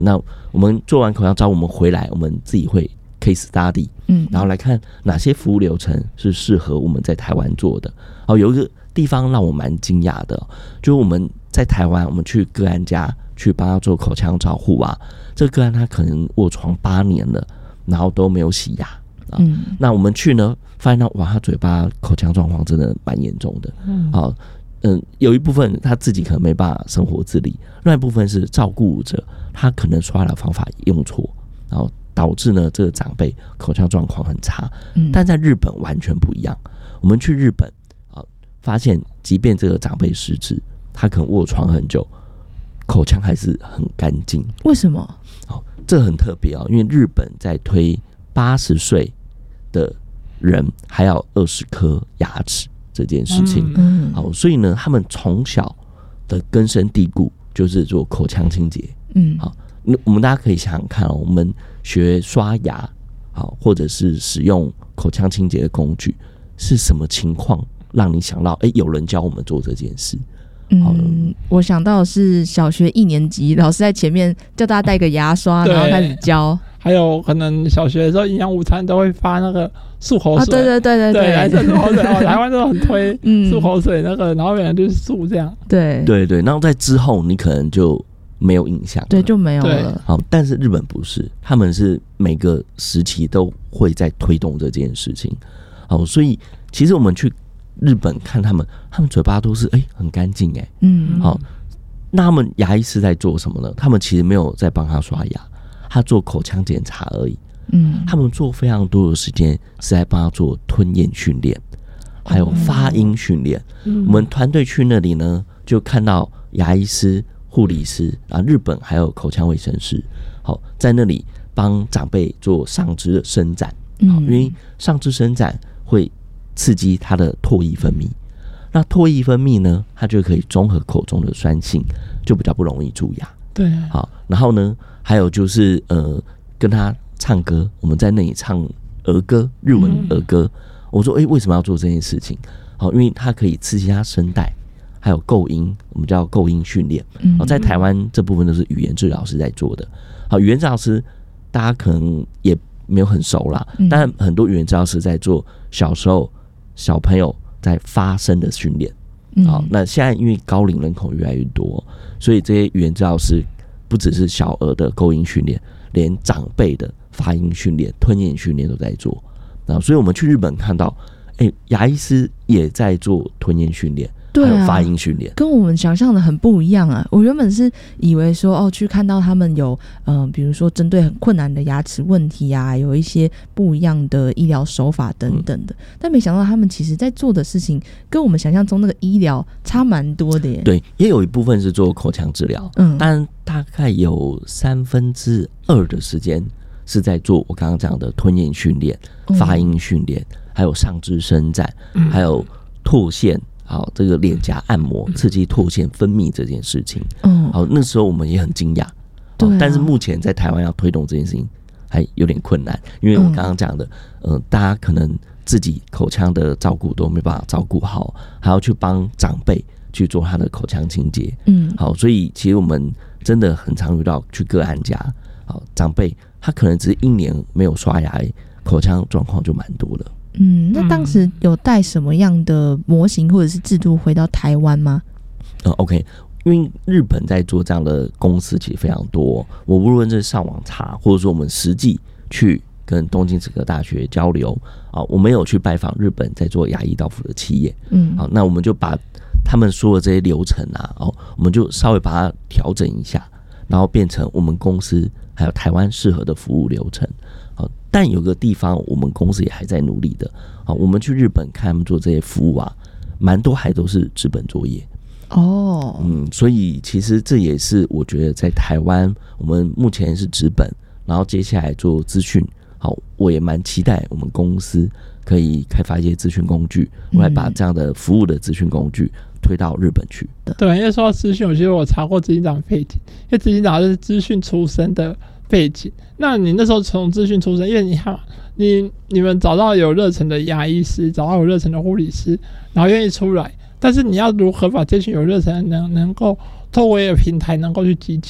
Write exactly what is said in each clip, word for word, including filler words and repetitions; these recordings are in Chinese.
那我们做完口腔照，我们回来我们自己会 case study， 嗯，然后来看哪些服务流程是适合我们在台湾做的。好，有一个地方让我蛮惊讶的，就是我们在台湾，我们去个案家去帮他做口腔照护啊，这个个案他可能卧床八年了，然后都没有洗牙。嗯，那我们去呢，发现到哇，他嘴巴口腔状况真的蛮严重的。嗯，好，嗯，有一部分他自己可能没办法生活自理，另外一部分是照顾者他可能刷牙的方法用错，然后导致呢这个长辈口腔状况很差。嗯，但在日本完全不一样。我们去日本啊，发现即便这个长辈失智，他可能卧床很久，口腔还是很干净。 为什么？ 哦，这很特别哦，因为日本在推八十岁的人还要二十颗牙齿这件事情。嗯，好，所以呢，他们从小的根深蒂固就是做口腔清洁。嗯，好，我们大家可以想想看哦，我们学刷牙，好，或者是使用口腔清洁的工具，是什么情况让你想到，哎、欸，有人教我们做这件事？ 嗯，我想到的是小学一年级，老师在前面叫大家带个牙刷，然后开始教。 还有可能小学的时候营养午餐都会发那个漱口水，啊、 对对对对对， 来漱口水，台湾都很推漱口水那个，然后原来就是漱这样。 对对对，然后在之后你可能就没有印象了， 对，就没有了。 好，但是日本不是，他们是每个时期都会在推动这件事情。好，所以其实我们去日本看他们，他们嘴巴都是哎、欸、很干净哎，嗯，好，那他们牙医是在做什么呢？他们其实没有在帮他刷牙。他做口腔检查而已，嗯，他们做非常多的时间是在帮他做吞咽训练，还有发音训练。嗯、我们团队去那里呢，就看到牙医师、护理师啊，日本还有口腔卫生师，好，在那里帮长辈做上肢的伸展，好，因为上肢伸展会刺激他的唾液分泌，那唾液分泌呢，它就可以中和口中的酸性，就比较不容易蛀牙。 对， 好，然后呢？还有就是呃，跟他唱歌，我们在那里唱儿歌，日文儿歌。嗯、我说，哎、欸，为什么要做这件事情？好，因为它可以刺激他声带，还有构音，我们叫构音训练。好，在台湾这部分都是语言治疗师在做的。好，语言治疗师大家可能也没有很熟啦，嗯、但很多语言治疗师在做小时候小朋友在发声的训练。好，那现在因为高龄人口越来越多，所以这些语言治疗师不只是小儿的构音训练，连长辈的发音训练、吞咽训练都在做。啊，所以我们去日本看到，哎、欸，牙医师也在做吞咽训练， 对、啊， 还有发音训练， 跟我们想象的很不一样啊！我原本是以为说，哦，去看到他们有，嗯、呃，比如说针对很困难的牙齿问题啊，有一些不一样的医疗手法等等的，嗯、但没想到他们其实在做的事情跟我们想象中那个医疗差蛮多的耶。 对，也有一部分是做口腔治疗，嗯，但大概有三分之二的时间是在做我刚刚讲的吞咽训练、发音训练，嗯、还有上肢伸展，嗯、还有唾腺。好，这个脸颊按摩刺激唾腺分泌这件事情，嗯，好，那时候我们也很惊讶，对、啊，但是目前在台湾要推动这件事情还有点困难，因为我刚刚讲的，嗯、呃，大家可能自己口腔的照顾都没办法照顾好，还要去帮长辈去做他的口腔清洁，嗯，好，所以其实我们真的很常遇到去个案家，好，长辈他可能只是一年没有刷牙，口腔状况就蛮多了。 嗯，那当时有带什么样的模型或者是制度回到台湾吗？ 嗯 ，OK， 因为日本在做这样的公司其实非常多，我无论是上网查，或者说我们实际去跟东京齿科大学交流啊，我们有去拜访日本在做牙医到府的企业，嗯，好，那我们就把他们说的这些流程啊，哦，我们就稍微把它调整一下，然后变成我们公司还有台湾适合的服务流程。但有个地方我们公司也还在努力的，好，我们去日本看他们做这些服务啊，蛮多还都是纸本作业哦，嗯，所以其实这也是我觉得在台湾，我们目前是纸本，然后接下来做资讯，好，我也蛮期待我们公司可以开发一些资讯工具，来把这样的服务的资讯工具推到日本去。 对，因为说到资讯，我觉得我查过执行长背景，因为执行长是资讯出身的背景，那你那时候从资讯出身，因为你看你你们找到有热忱的牙医师，找到有热忱的护理师，然后愿意出来，但是你要如何把这群有热忱的能能够透过一个平台能够去集结？我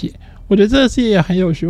我觉得这个是也很有趣。